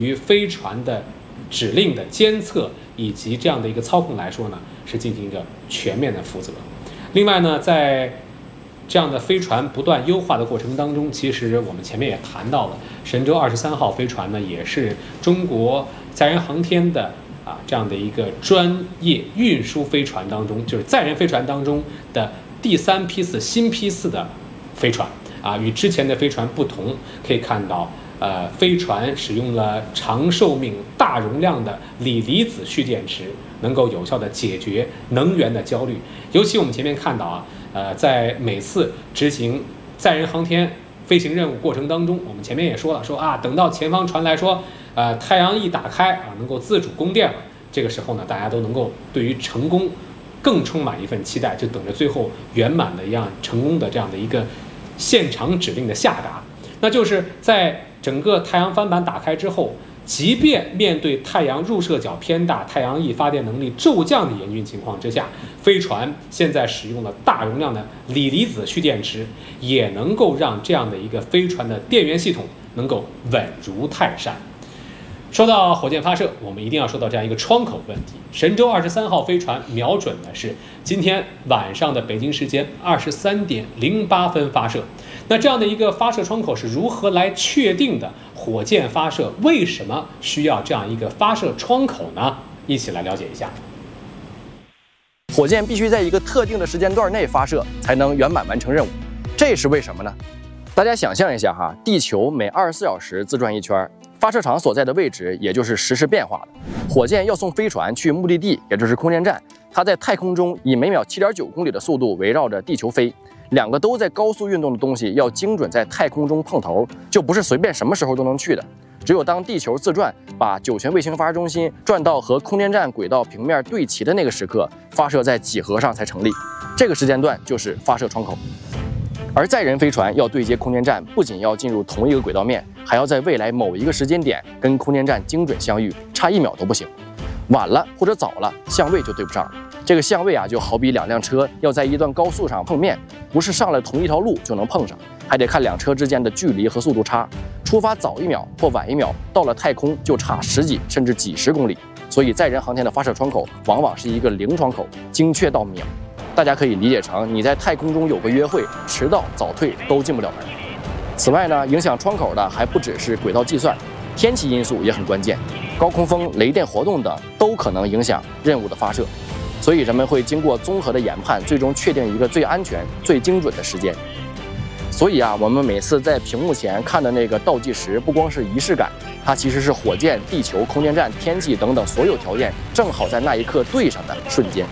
于飞船的指令的监测以及这样的一个操控来说呢，是进行一个全面的负责。另外呢，在这样的飞船不断优化的过程当中，其实我们前面也谈到了，神舟23号飞船呢，也是中国载人航天的这样的一个专业运输飞船当中，就是载人飞船当中的第3批次新批次的飞船与之前的飞船不同，可以看到。飞船使用了长寿命、大容量的锂离子蓄电池，能够有效地解决能源的焦虑。尤其我们前面看到在每次执行载人航天飞行任务过程当中，我们前面也说了，等到前方传来说，太阳一打开能够自主供电了，这个时候呢，大家都能够对于成功更充满一份期待，就等着最后圆满的成功的这样的一个现场指令的下达。那就是在整个太阳帆板打开之后，即便面对太阳入射角偏大、太阳翼发电能力骤降的严峻情况之下，飞船现在使用了大容量的锂离子蓄电池，也能够让这样的一个飞船的电源系统能够稳如泰山。说到火箭发射，我们一定要说到这样一个窗口问题。神舟23号飞船瞄准的是今天晚上的北京时间23点08分发射。那这样的一个发射窗口是如何来确定的？火箭发射为什么需要这样一个发射窗口呢？一起来了解一下。 火箭必须在一个特定的时间段内发射，才能圆满完成任务。这是为什么呢？大家想象一下地球每24小时自转一圈，发射场所在的位置也就是实时变化的。火箭要送飞船去目的地，也就是空间站，它在太空中以每秒7.9公里的速度围绕着地球飞。两个都在高速运动的东西要精准在太空中碰头，就不是随便什么时候都能去的。只有当地球自转，把酒泉卫星发射中心转到和空间站轨道平面对齐的那个时刻，发射在几何上才成立。这个时间段就是发射窗口。而载人飞船要对接空间站，不仅要进入同一个轨道面，还要在未来某一个时间点跟空间站精准相遇，差1秒都不行。晚了或者早了，相位就对不上了。这个相位就好比2辆车要在一段高速上碰面，不是上了同一条路就能碰上，还得看2车之间的距离和速度差。出发早1秒或晚1秒，到了太空就差10几甚至几十公里。所以载人航天的发射窗口往往是一个零窗口，精确到秒。大家可以理解成你在太空中有个约会，迟到早退都进不了门。此外呢，影响窗口的还不只是轨道计算，天气因素也很关键，高空风、雷电活动等都可能影响任务的发射。所以人们会经过综合的研判，最终确定一个最安全、最精准的时间。所以我们每次在屏幕前看的那个倒计时，不光是仪式感，它其实是火箭、地球、空间站、天气等等所有条件正好在那一刻对上的瞬间。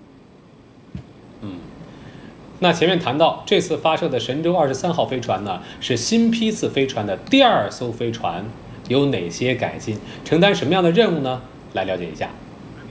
那前面谈到这次发射的神舟23号飞船呢，是新批次飞船的第2艘飞船，有哪些改进，承担什么样的任务呢？来了解一下。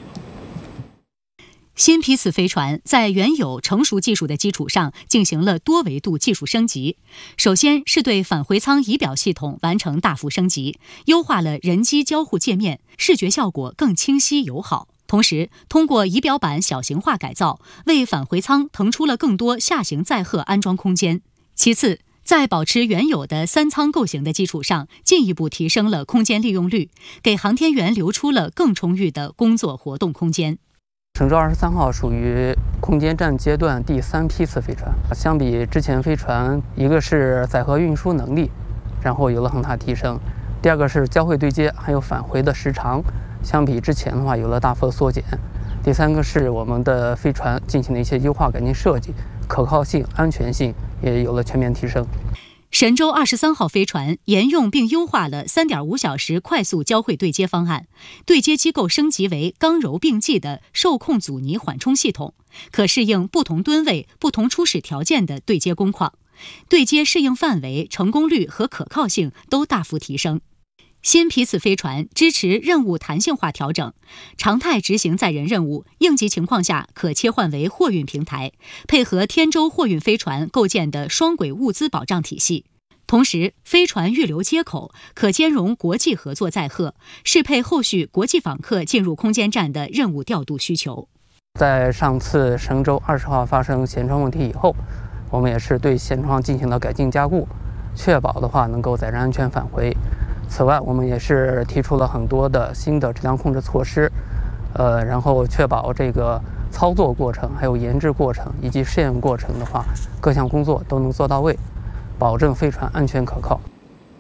新批次飞船在原有成熟技术的基础上进行了多维度技术升级。首先是对返回舱仪表系统完成大幅升级，优化了人机交互界面，视觉效果更清晰友好。同时，通过仪表板小型化改造，为返回舱腾出了更多下行载荷安装空间。其次，在保持原有的3舱构型的基础上，进一步提升了空间利用率，给航天员留出了更充裕的工作活动空间。 神舟23号属于空间站阶段第3批次飞船，相比之前飞船，一个是载荷运输能力，然后有了很大提升；第二个是交会对接还有返回的时长，相比之前的话有了大幅的缩减；第三个是我们的飞船进行了一些优化改进设计，可靠性、安全性也有了全面提升。 神舟23号飞船沿用并优化了3.5小时快速交会对接方案，对接机构升级为刚柔并济的受控阻尼缓冲系统，可适应不同吨位、不同初始条件的对接工况，对接适应范围、成功率和可靠性都大幅提升。新批次飞船支持任务弹性化调整，常态执行载人任务，应急情况下可切换为货运平台，配合天舟货运飞船构建的双轨物资保障体系。同时，飞船预留接口可兼容国际合作载荷，适配后续国际访客进入空间站的任务调度需求。 在上次神舟20号发生舷窗问题以后，我们也是对舷窗进行了改进加固，确保的话能够载人安全返回。 此外，我们也是提出了很多的新的质量控制措施，然后确保这个操作过程、还有研制过程以及试验过程的话，各项工作都能做到位，保证飞船安全可靠。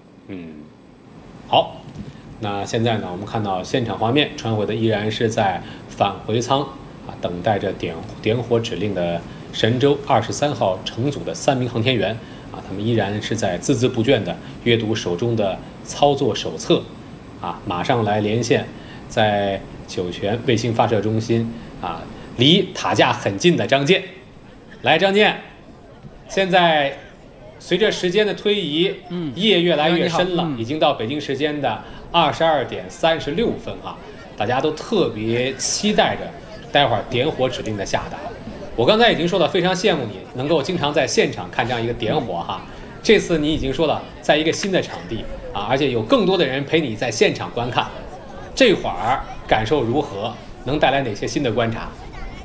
好，那现在呢，我们看到现场画面，传回的依然是在返回舱等待着点火指令的神舟23号乘组的3名航天员他们依然是在孜孜不倦地阅读手中的操作手册马上来连线在酒泉卫星发射中心离塔架很近的张健。来，张健，现在随着时间的推移，夜越来越深了，已经到北京时间的22点36分大家都特别期待着待会儿点火指令的下达。我刚才已经说了，非常羡慕你能够经常在现场看这样一个点火这次你已经说了，在一个新的场地而且有更多的人陪你在现场观看，这会儿感受如何？能带来哪些新的观察？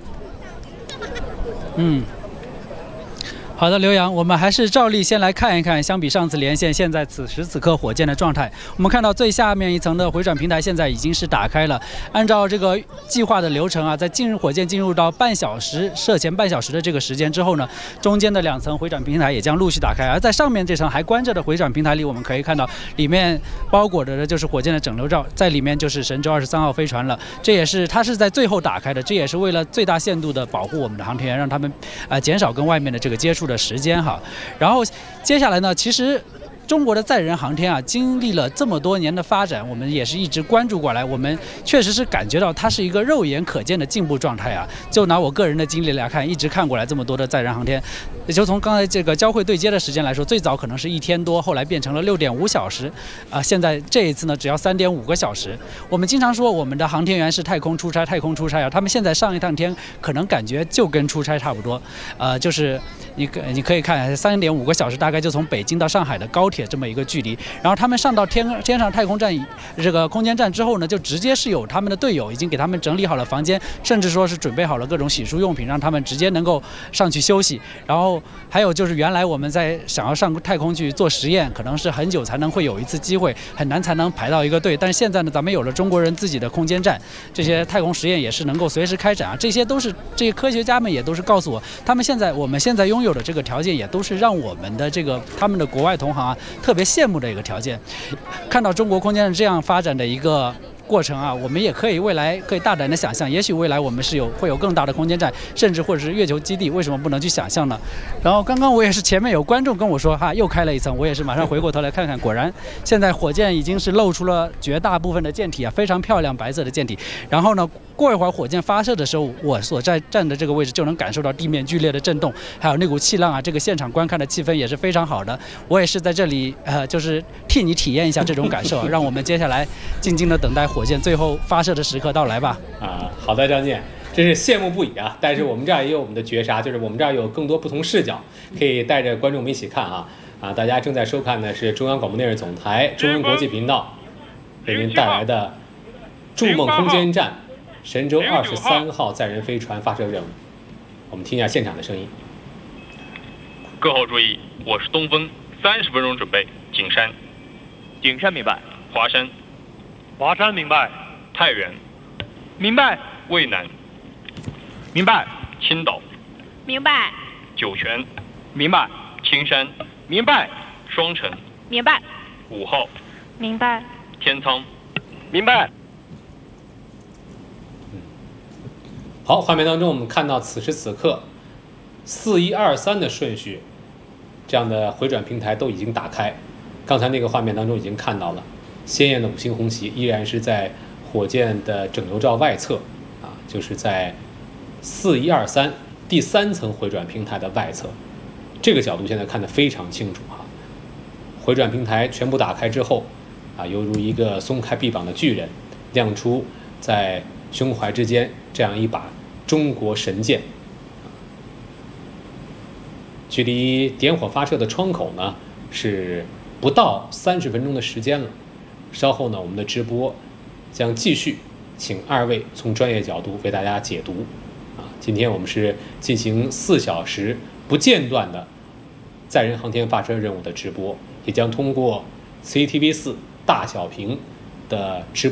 好的，刘洋，我们还是照例先来看一看，相比上次连线，现在此时此刻火箭的状态。我们看到最下面一层的回转平台现在已经是打开了，按照这个计划的流程在火箭进入到射前半小时的这个时间之后呢，中间的2层回转平台也将陆续打开，而在上面这层还关着的回转平台里，我们可以看到里面包裹着的就是火箭的整流罩，在里面就是神舟23号飞船了。它是在最后打开的，这也是为了最大限度的保护我们的航天员，让他们减少跟外面的这个接触的时间然后接下来呢，其实中国的载人航天经历了这么多年的发展，我们也是一直关注过来，我们确实是感觉到它是一个肉眼可见的进步状态就拿我个人的经历来看，一直看过来这么多的载人航天，也就从刚才这个交会对接的时间来说，最早可能是1天多，后来变成了6.5小时现在这一次呢，只要3.5个小时。我们经常说我们的航天员是太空出差他们现在上一趟天可能感觉就跟出差差不多就是你可以看3.5个小时，大概就从北京到上海的高铁这么一个距离。然后他们上到天上太空站这个空间站之后呢，就直接是有他们的队友已经给他们整理好了房间，甚至说是准备好了各种洗漱用品，让他们直接能够上去休息。然后还有就是原来我们在想要上太空去做实验，可能是很久才能会有一次机会，很难才能排到一个队。但是现在呢，咱们有了中国人自己的空间站，这些太空实验也是能够随时开展这些这些科学家们也都是告诉我，我们现在拥有的这个条件，也都是让我们的他们的国外同行特别羡慕的一个条件。看到中国空间站这样发展的一个过程我们也未来可以大胆的想象，也许未来我们会有更大的空间站，甚至或者是月球基地，为什么不能去想象呢？然后刚刚我也是前面有观众跟我说又开了一层，我也是马上回过头来看看，果然现在火箭已经是露出了绝大部分的舰体非常漂亮白色的舰体。然后呢，过一会儿火箭发射的时候，我所站的这个位置就能感受到地面剧烈的震动，还有那股气浪这个现场观看的气氛也是非常好的。我也是在这里就是替你体验一下这种感受让我们接下来静静的等待火箭最后发射的时刻到来吧。 好的，张健，真是羡慕不已但是我们这儿也有我们的绝杀，就是我们这儿有更多不同视角，可以带着观众们一起看大家正在收看的是中央广播电视总台中文国际频道为您带来的筑梦空间站神舟23号载人飞船发射任务。我们听一下现场的声音。 各号注意，我是东风，30分钟准备。景山。 景山明白。 华山。 华山明白。 太原。 明白。 渭南。 明白。 青岛。 明白。 酒泉。 明白。 青山。 明白。 双城。 明白。 5号。 明白。 天仓。 明白。 好，画面当中我们看到此时此刻4123的顺序，这样的回转平台都已经打开。刚才那个画面当中已经看到了鲜艳的5星红旗依然是在火箭的整流罩外侧就是在4123第3层回转平台的外侧。这个角度现在看得非常清楚回转平台全部打开之后犹如一个松开臂膀的巨人，亮出在胸怀之间这样一把中国神剑。距离点火发射的窗口呢是不到30分钟的时间了。稍后呢，我们的直播将继续请2位从专业角度为大家解读今天我们是进行4小时不间断的载人航天发射任务的直播，也将通过 CCTV4 大小屏的直播。